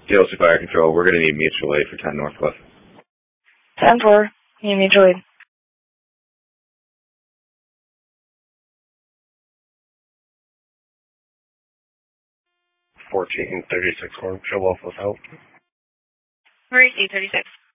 DLC Fire Control, we're going to need mutual aid for 10 Northwest. 10-4, need mutual aid. 1436 Horn, show off with help. Where is he, 36?